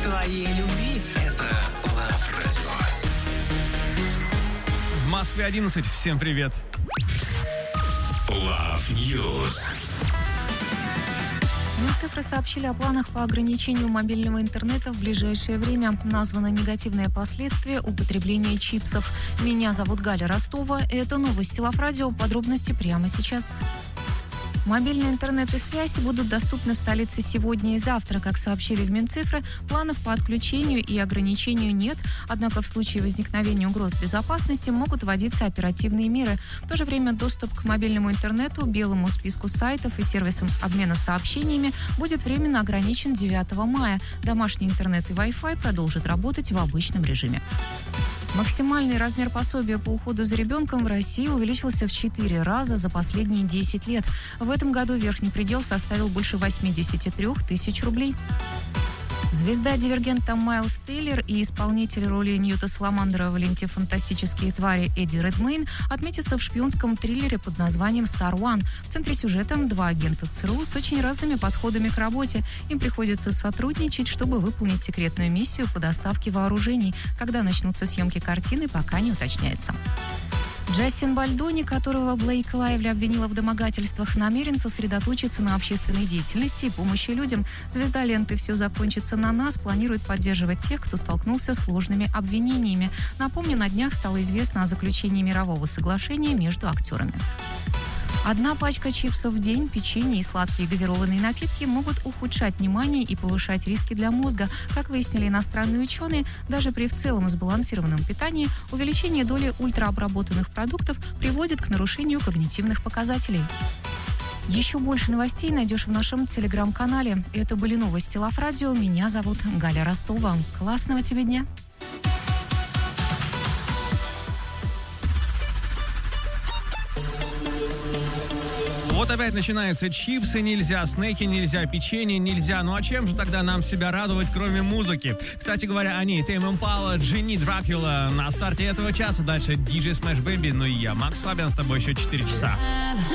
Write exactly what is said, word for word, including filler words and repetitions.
твоей любви. Это Love Radio. В Москве одиннадцать. Всем привет. Love News. Минцифры сообщили о планах по ограничению мобильного интернета в ближайшее время. Названо негативное последствие употребления чипсов. Меня зовут Галя Ростова. Это новости Love Radio. Подробности прямо сейчас. Мобильный интернет и связь будут доступны в столице сегодня и завтра. Как сообщили в Минцифры, планов по отключению и ограничению нет. Однако в случае возникновения угроз безопасности могут вводиться оперативные меры. В то же время доступ к мобильному интернету, белому списку сайтов и сервисам обмена сообщениями будет временно ограничен девятого мая. Домашний интернет и Wi-Fi продолжат работать в обычном режиме. Максимальный размер пособия по уходу за ребенком в России увеличился в четыре раза за последние десять лет. В этом году верхний предел составил больше восемьдесят три тысячи рублей. Звезда «Дивергента» Майлз Тейлор и исполнитель роли Ньюта Саламандера в ленте «Фантастические твари» Эдди Редмейн отметятся в шпионском триллере под названием «Star One». В центре сюжета два агента ЦРУ с очень разными подходами к работе. Им приходится сотрудничать, чтобы выполнить секретную миссию по доставке вооружений. Когда начнутся съемки картины, пока не уточняется. Джастин Бальдони, которого Блейк Лайвли обвинила в домогательствах, намерен сосредоточиться на общественной деятельности и помощи людям. Звезда ленты «Все закончится на нас» планирует поддерживать тех, кто столкнулся с сложными обвинениями. Напомню, на днях стало известно о заключении мирового соглашения между актерами. Одна пачка чипсов в день, печенье и сладкие газированные напитки могут ухудшать внимание и повышать риски для мозга. Как выяснили иностранные ученые, даже при в целом сбалансированном питании увеличение доли ультраобработанных продуктов приводит к нарушению когнитивных показателей. Еще больше новостей найдешь в нашем телеграм-канале. Это были новости Love Radio. Меня зовут Галя Ростова. Классного тебе дня! Вот опять начинаются чипсы нельзя, снеки нельзя, печенье нельзя. Ну а чем же тогда нам себя радовать, кроме музыки? Кстати говоря, они, Тейм Импала, Джинни, Дракула на старте этого часа. Дальше диджей Smash Baby, ну и я, Макс Фабиан, с тобой еще четыре часа.